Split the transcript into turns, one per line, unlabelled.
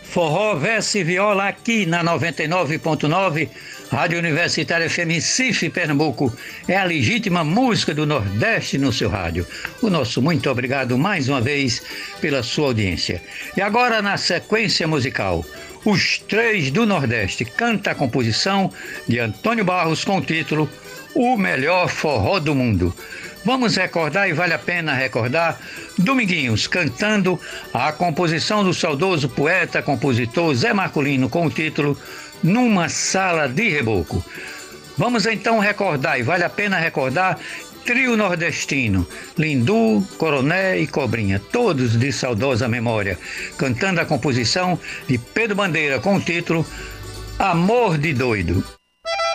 Forró, verso e viola aqui na 99.9, Rádio Universitária FM Recife, Pernambuco. É a legítima música do Nordeste no seu rádio. O nosso muito obrigado mais uma vez pela sua audiência. E agora, na sequência musical, Os Três do Nordeste canta a composição de Antônio Barros com o título O Melhor Forró do Mundo. Vamos recordar, e vale a pena recordar, Dominguinhos cantando a composição do saudoso poeta, compositor Zé Marcolino com o título Numa Sala de Reboco. Vamos então recordar, e vale a pena recordar, Trio Nordestino, Lindu, Coroné e Cobrinha, todos de saudosa memória, cantando a composição de Pedro Bandeira com o título Amor de Doido.